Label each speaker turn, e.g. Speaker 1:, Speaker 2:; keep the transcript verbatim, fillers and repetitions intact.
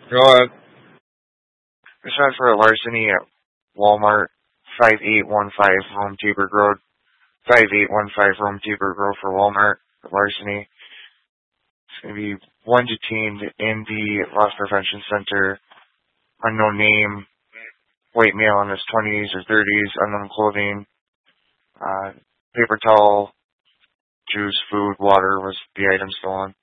Speaker 1: Go ahead. It's not for a larceny at Walmart, five eight one five Rome Taberg Road. five eight one five Rome Taberg Road for Walmart, for larceny. It's going to be one detained in the Loss Prevention Center, unknown name, white male in his twenties or thirties, unknown clothing, uh, paper towel, juice, food, water was the item stolen.